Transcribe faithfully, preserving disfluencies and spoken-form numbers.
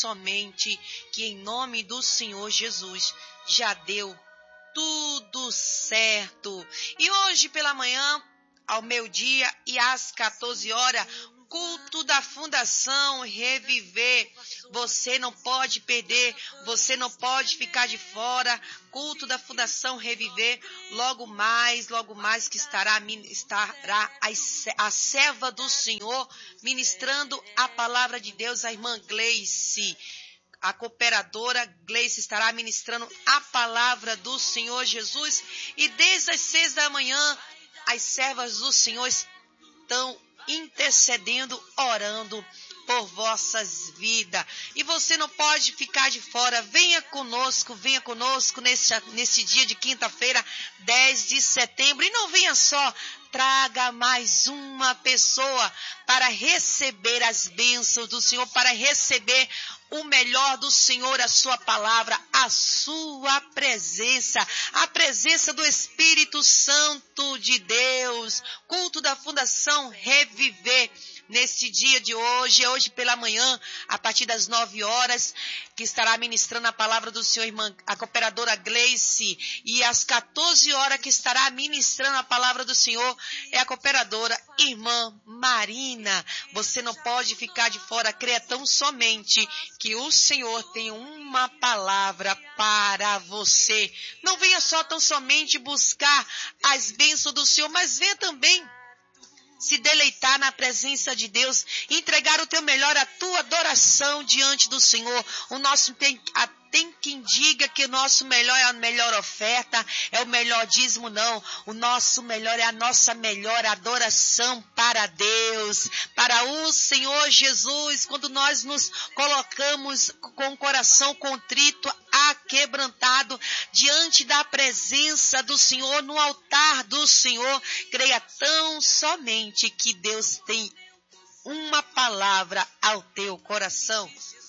somente que em nome do Senhor Jesus já deu tudo certo. E hoje pela manhã, ao meio-dia e às quatorze horas, culto da Fundação Reviver. Você não pode perder, você não pode ficar de fora. Culto da Fundação Reviver, logo mais, logo mais que estará, estará a, a serva do Senhor ministrando a palavra de Deus, a irmã Gleice. A cooperadora Gleice estará ministrando a palavra do Senhor Jesus. E desde as seis da manhã, as servas do Senhor estão intercedendo, orando por vossas vidas. E você não pode ficar de fora. Venha conosco, venha conosco nesse, nesse dia de quinta-feira, dez de setembro. E não venha só, traga mais uma pessoa para receber as bênçãos do Senhor, para receber o melhor do Senhor, a sua palavra, a sua presença, a presença do Espírito Santo de Deus. Culto da Fundação Reviver. Nesse dia de hoje, hoje pela manhã, a partir das nove horas, que estará ministrando a palavra do Senhor, irmã, a cooperadora Gleice, e às quatorze horas que estará ministrando a palavra do Senhor, é a cooperadora irmã Marina. Você não pode ficar de fora, creia tão somente que o Senhor tem uma palavra para você. Não venha só tão somente buscar as bênçãos do Senhor, mas venha também se deleitar na presença de Deus, entregar o teu melhor, a tua adoração diante do Senhor. O nosso tem, a, tem quem diga que o nosso melhor é a melhor oferta, é o melhor dízimo, não. O nosso melhor é a nossa melhor adoração para Deus, para o Senhor Jesus. Quando nós nos colocamos com o coração contrito, aquebrantado, diante da presença do Senhor, no altar do Senhor, creia tão somente que Deus tem uma palavra ao teu coração.